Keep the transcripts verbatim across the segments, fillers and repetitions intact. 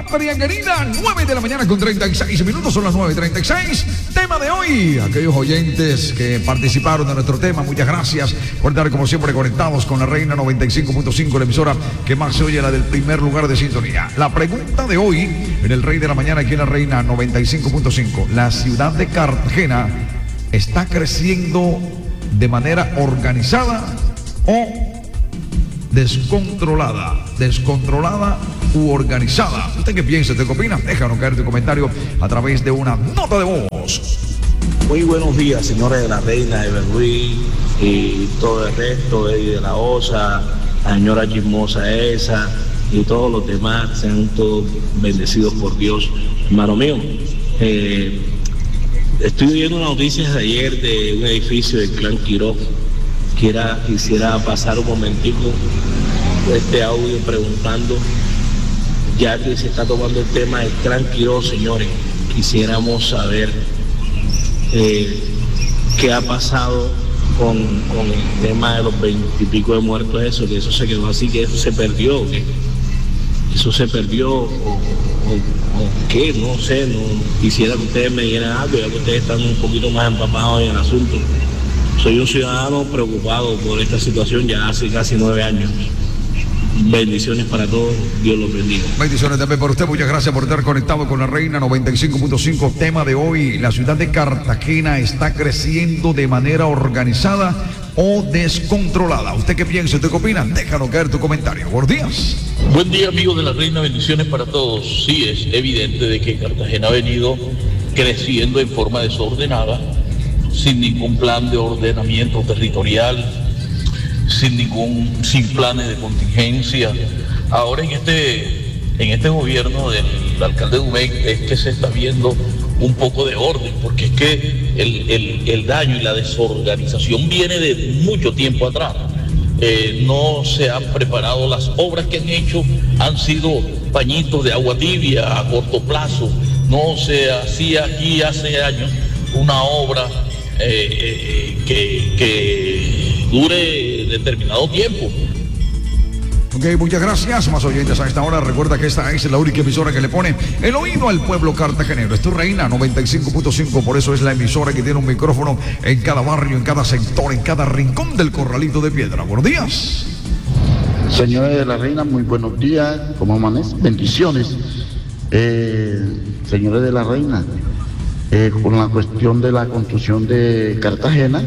patria querida, nueve de la mañana con treinta y seis minutos, son las nueve y treinta y seis. Tema de hoy, aquellos oyentes que participaron de nuestro tema, muchas gracias por estar como siempre conectados con la Reina noventa y cinco punto cinco, la emisora que más se oye, la del primer lugar de sintonía. La pregunta de hoy, en el Rey de la Mañana, aquí en la Reina noventa y cinco punto cinco, la ciudad de Cartagena está creciendo de manera organizada o descontrolada, descontrolada u organizada. ¿Usted qué piensa? ¿Usted qué opina? Déjanos caer tu comentario a través de una nota de voz. Muy buenos días, señores de la Reina, de Berruí y todo el resto, Eddie de la Osa, la señora chismosa esa y todos los demás, sean todos bendecidos por Dios. Hermano mío, eh, estoy viendo una noticia de ayer de un edificio del Clan Quirós. Quiera, quisiera pasar un momentico este audio preguntando, ya que se está tomando el tema del Clan Quirós, señores, quisiéramos saber eh, qué ha pasado con, con el tema de los veintipico de muertos, eso, que eso se quedó así, que eso se perdió, que eso se perdió, o, o, o qué, no sé, no quisiera que ustedes me dieran algo, ya que ustedes están un poquito más empapados en el asunto. Soy un ciudadano preocupado por esta situación ya hace casi nueve años. Bendiciones para todos, Dios los bendiga. Bendiciones también para usted, muchas gracias por estar conectado con la Reina noventa y cinco punto cinco. Tema de hoy, la ciudad de Cartagena está creciendo de manera organizada o descontrolada. ¿Usted qué piensa? ¿Usted qué opina? Déjanos caer tu comentario. Buenos días. Buen día, amigos de la Reina, bendiciones para todos. Sí, es evidente de que Cartagena ha venido creciendo en forma desordenada, sin ningún plan de ordenamiento territorial, sin ningún, sin planes de contingencia. Ahora en este, en este gobierno del alcalde Dumey es que se está viendo un poco de orden, porque es que el, el, el daño y la desorganización viene de mucho tiempo atrás. Eh, no se han preparado las obras que han hecho, han sido pañitos de agua tibia a corto plazo. No se hacía aquí hace años una obra Eh, eh, que, que dure determinado tiempo. Ok, muchas gracias. Más oyentes a esta hora. Recuerda que esta es la única emisora que le pone el oído al pueblo cartagenero. Es tu Reina noventa y cinco punto cinco. Por eso es la emisora que tiene un micrófono en cada barrio, en cada sector, en cada rincón del Corralito de Piedra. Buenos días. Señores de la Reina, muy buenos días. ¿Cómo amanece? Bendiciones. Eh, señores de la Reina, Eh, con la cuestión de la construcción de Cartagena,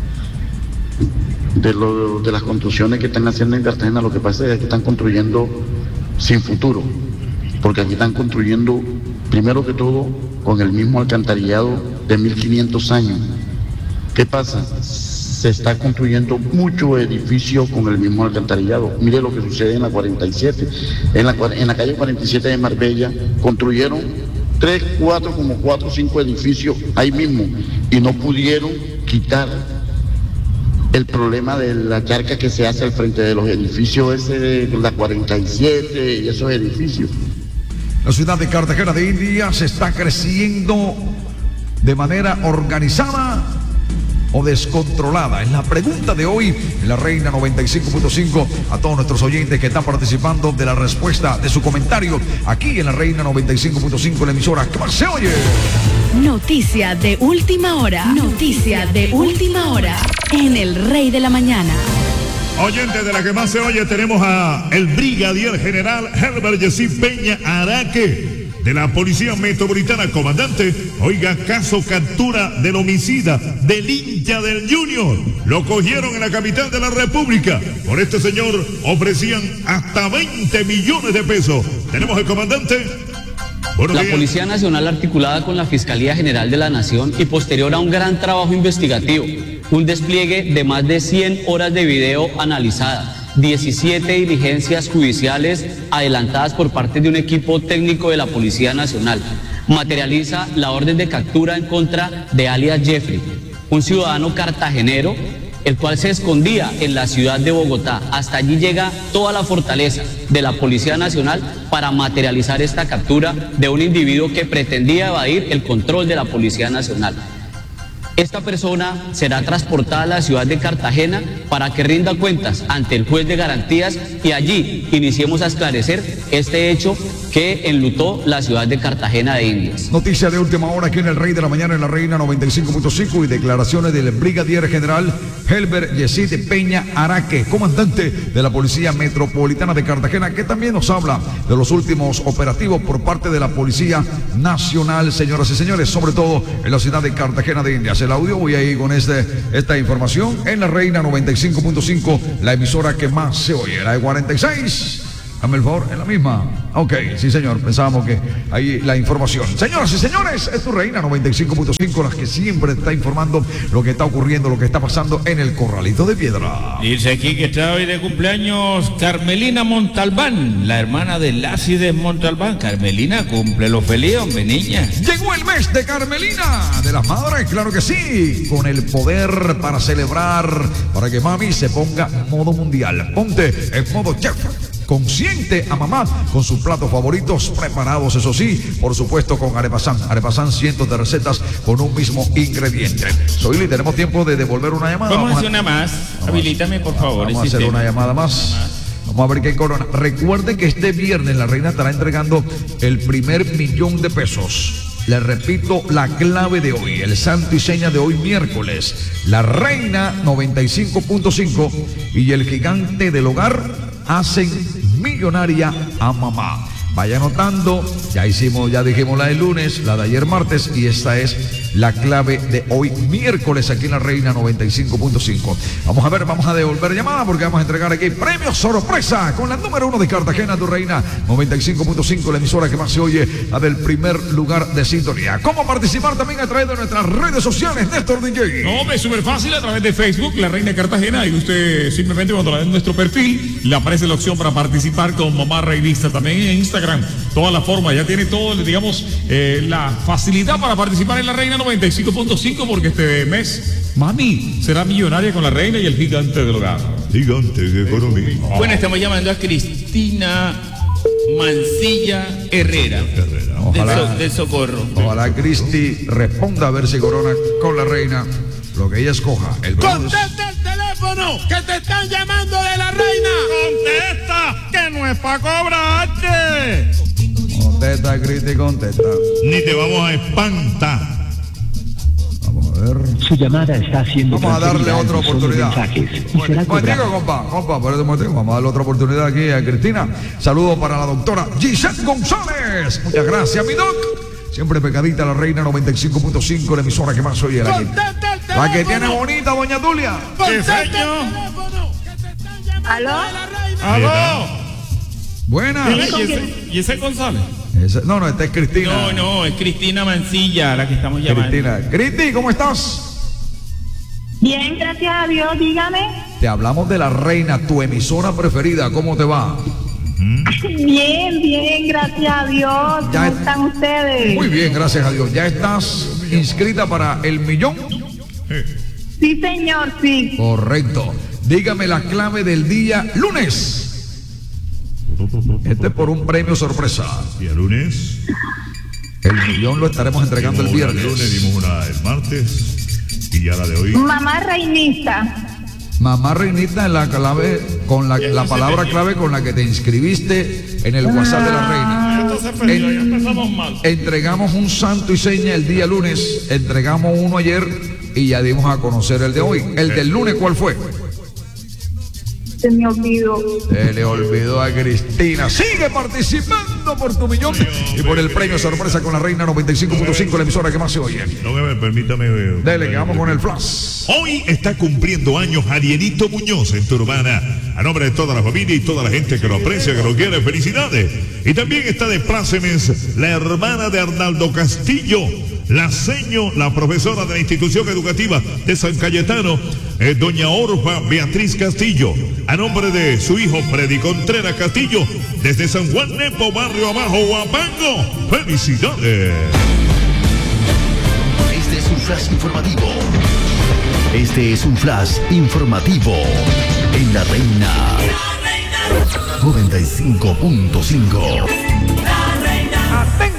de, lo, de las construcciones que están haciendo en Cartagena, lo que pasa es que están construyendo sin futuro, porque aquí están construyendo, primero que todo, con el mismo alcantarillado de mil quinientos años. ¿Qué pasa? Se está construyendo muchos edificios con el mismo alcantarillado. Mire lo que sucede en la cuarenta y siete, en la, en la calle cuarenta y siete de Marbella, construyeron tres, cuatro, como cuatro o cinco edificios ahí mismo y no pudieron quitar el problema de la charca que se hace al frente de los edificios ese de la cuarenta y siete y esos edificios. La ciudad de Cartagena de Indias se está creciendo de manera organizada o descontrolada. Es la pregunta de hoy en la Reina noventa y cinco punto cinco. A todos nuestros oyentes que están participando de la respuesta de su comentario aquí en la Reina noventa y cinco punto cinco, la emisora que más se oye. Noticia de última hora. Noticia de última hora en el Rey de la Mañana. Oyentes de la que más se oye, tenemos a el brigadier general Herbert Yesif Peña Araque, de la Policía Metropolitana. Comandante, oiga, caso captura del homicida del hincha del Junior. Lo cogieron en la capital de la República. Por este señor ofrecían hasta veinte millones de pesos. Tenemos el comandante. Buenos la días. Policía Nacional, articulada con la Fiscalía General de la Nación y posterior a un gran trabajo investigativo, un despliegue de más de cien horas de video analizada, diecisiete diligencias judiciales adelantadas por parte de un equipo técnico de la Policía Nacional, materializa la orden de captura en contra de alias Jeffrey, un ciudadano cartagenero, el cual se escondía en la ciudad de Bogotá. Hasta allí llega toda la fortaleza de la Policía Nacional para materializar esta captura de un individuo que pretendía evadir el control de la Policía Nacional. Esta persona será transportada a la ciudad de Cartagena para que rinda cuentas ante el juez de garantías y allí iniciemos a esclarecer este hecho que enlutó la ciudad de Cartagena de Indias. Noticia de última hora aquí en el Rey de la Mañana en la Reina noventa y cinco punto cinco y declaraciones del brigadier general Helber Yesid Peña Araque, comandante de la Policía Metropolitana de Cartagena, que también nos habla de los últimos operativos por parte de la Policía Nacional, señoras y señores, sobre todo en la ciudad de Cartagena de Indias. El audio, voy a ir con este, esta información en la Reina noventa y cinco punto cinco, la emisora que más se oye, la de cuarenta y seis. Dame el favor, en la misma. Ok, sí señor, pensábamos que ahí la información. Señoras y señores, es tu Reina noventa y cinco punto cinco, la que siempre está informando lo que está ocurriendo, lo que está pasando en el Corralito de Piedra. Dice aquí que está hoy de cumpleaños Carmelina Montalbán, la hermana de Lácides Montalbán. Carmelina, cumple lo feliz, hombre, niña. Llegó el mes de Carmelina, de las madres, claro que sí, con el poder para celebrar, para que mami se ponga modo mundial. Ponte en modo chef. Consiente a mamá con sus platos favoritos preparados, eso sí, por supuesto con Arepasán. Arepasán, cientos de recetas con un mismo ingrediente. Soyli, tenemos tiempo de devolver una llamada. Vamos, vamos a hacer una más. Vamos, Habilítame, por favor. Vamos a hacer una llamada más. Vamos a ver qué corona. Recuerden que este viernes la Reina estará entregando el primer millón de pesos. Les repito la clave de hoy, el santo y seña de hoy miércoles. La Reina noventa y cinco punto cinco y el gigante del hogar hacen millonaria a mamá. Vaya anotando, ya hicimos, ya dijimos la del lunes, la de ayer martes, y esta es la clave de hoy miércoles aquí en la Reina noventa y cinco punto cinco. Vamos a ver, vamos a devolver llamada porque vamos a entregar aquí premio sorpresa con la número uno de Cartagena, tu Reina noventa y cinco punto cinco, la emisora que más se oye, la del primer lugar de sintonía. ¿Cómo participar? También a través de nuestras redes sociales, Néstor D J. No, es súper fácil, a través de Facebook, La Reina de Cartagena, y usted simplemente cuando la ve en nuestro perfil, le aparece la opción para participar con Mamá Reinista. También en Instagram, toda la forma, ya tiene todo, digamos, eh, la facilidad para participar en la Reina noventa y cinco punto cinco, porque este mes mami será millonaria con la Reina y el gigante del hogar. Gigante de economía. Oh. Bueno, estamos llamando a Cristina Mancilla Herrera, Herrera. Ojalá, del, so, del Socorro. Ojalá Cristi responda a ver si corona con la Reina lo que ella escoja. El ¡Contesta el teléfono! ¡Que te están llamando de la Reina! ¡Contesta! ¡Que no es para cobrarte! Contesta, Cristi, contesta. Ni te vamos a espantar. Vamos a ver. Su llamada está siendo Vamos a darle otra oportunidad. Bueno, bueno, compa, compa, por eso motivo, vamos a darle otra oportunidad aquí a Cristina. Saludos para la doctora Giselle González. Muchas gracias, mi doc. Siempre pegadita la Reina noventa y cinco punto cinco, la emisora que más oye. La que, la que tiene bonita, doña Tulia. ¿Aló? ¿Aló? Buenas. ¿Y ese, ¿Y ese González? Ese, no, no, esta es Cristina. No, no, es Cristina Mancilla la que estamos llamando. Cristina. Cristi, ¿cómo estás? Bien, gracias a Dios, dígame. Te hablamos de la Reina, tu emisora preferida. ¿Cómo te va? Bien, bien, gracias a Dios. ¿Cómo ya están ustedes? Muy bien, gracias a Dios. ¿Ya estás inscrita para el millón? Sí, señor, sí. Correcto. Dígame la clave del día lunes. Este es por un premio sorpresa. ¿Día lunes? El millón lo estaremos entregando el viernes. El lunes dimos una el martes y ya la de hoy. Mamá Reinista. Mamá Reinita es la clave, con la, la palabra clave con la que te inscribiste en el WhatsApp de la Reina. En, entregamos un santo y seña el día lunes, entregamos uno ayer y ya dimos a conocer el de hoy. El del lunes, ¿cuál fue? Se me olvidó. Se le olvidó a Cristina. Sigue participando por tu millón y por el premio sorpresa con la Reina noventa y cinco punto cinco, la emisora que más se oye. No me permítame. Dele, que vamos con el flash. Hoy está cumpliendo años Arielito Muñoz en Turbana. A nombre de toda la familia y toda la gente que lo aprecia, que lo quiere, felicidades. Y también está de plácemes la hermana de Arnaldo Castillo, la seño, la profesora de la institución educativa de San Cayetano, eh, doña Orfa Beatriz Castillo, a nombre de su hijo Freddy Contreras Castillo, desde San Juan Nepo, barrio abajo, Huapango. ¡Felicidades! Este es un flash informativo. Este es un flash informativo en La Reina noventa y cinco punto cinco. Atento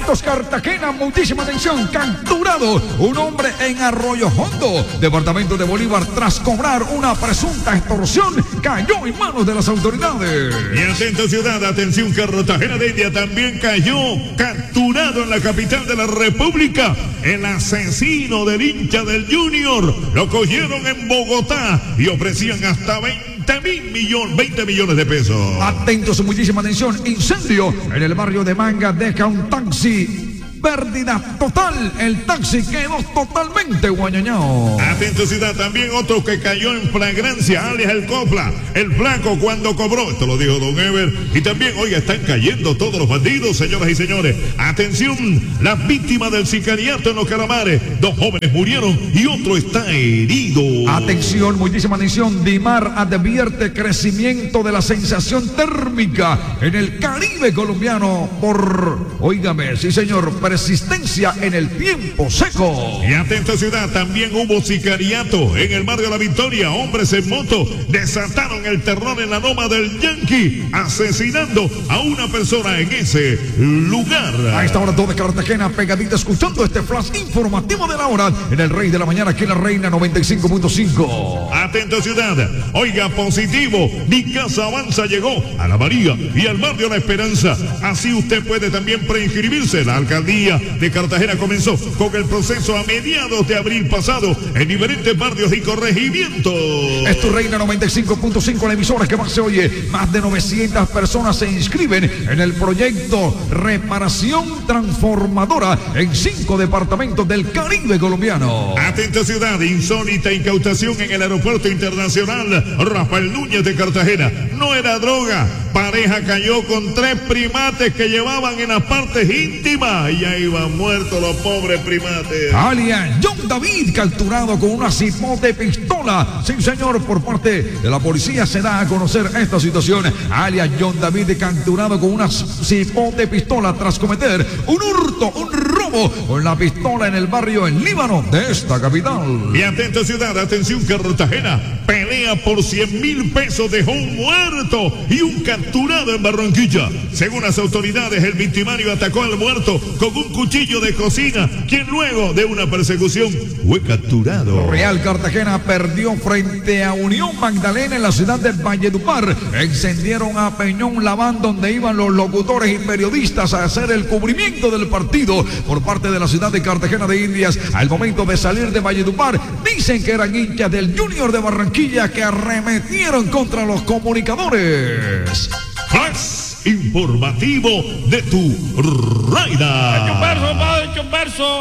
Atentos Cartagena, muchísima atención. Capturado un hombre en Arroyo Hondo, departamento de Bolívar, tras cobrar una presunta extorsión, cayó en manos de las autoridades. Y atento ciudad, atención, Cartagena de India también cayó capturado en la capital de la República. El asesino del hincha del Junior lo cogieron en Bogotá y ofrecían hasta veinte mil millones, veinte millones de pesos. Atentos, muchísima atención. Incendio en el barrio de Manga, deja un taxi. Pérdida total, el taxi quedó totalmente guañañado. Atento ciudad, también otro que cayó en flagrancia, alias el Copla, el flaco cuando cobró, esto lo dijo Don Ever. Y también, oiga, están cayendo todos los bandidos, señoras y señores. Atención, las víctimas del sicariato en los Calamares, dos jóvenes murieron y otro está herido. Atención, muchísima atención. Dimar advierte crecimiento de la sensación térmica en el Caribe colombiano por, óigame, sí señor, persistencia en el tiempo seco. Y atento ciudad, también hubo sicariato en el barrio de La Victoria. Hombres en moto desataron el terror en la loma del Yankee, asesinando a una persona en ese lugar. A esta hora todo de Cartagena pegadita escuchando este flash informativo de la hora en el Rey de la Mañana, aquí en la Reina noventa y cinco punto cinco. Atento ciudad, oiga, positivo, mi casa avanza llegó a La María y al barrio La Esperanza. Así usted puede también preinscribirse. La alcaldía de Cartagena comenzó con el proceso a mediados de abril pasado en diferentes barrios y corregimientos. Es tu Reina noventa y cinco punto cinco, la emisora que más se oye. Más de novecientas personas se inscriben en el proyecto Reparación Transformadora en cinco departamentos del Caribe colombiano. Atenta ciudad, insólita incautación en el aeropuerto internacional Rafael Núñez de Cartagena. No era droga, pareja cayó con tres primates que llevaban en las partes íntimas y ya iban muertos los pobres primates. Alias John David capturado con una cipote pistola. Sí señor, por parte de la policía se da a conocer esta situación. Alias John David capturado con una cipote pistola tras cometer un hurto, un robo con la pistola en el barrio en Líbano de esta capital. Y atento ciudad, atención Cartagena, pelea por cien mil pesos dejó un muerto y un capturado en Barranquilla. Según las autoridades, el victimario atacó al muerto con un cuchillo de cocina, quien luego de una persecución fue capturado. Real Cartagena perdió frente a Unión Magdalena en la ciudad de Valledupar. Encendieron a Peñón Laván, donde iban los locutores y periodistas a hacer el cubrimiento del partido por parte de la ciudad de Cartagena de Indias. Al momento de salir de Valledupar, dicen que eran hinchas del Junior de Barranquilla que arremetieron contra los comunicadores. Flash informativo de tu Reina. Hecho un verso, padre, hecho un verso.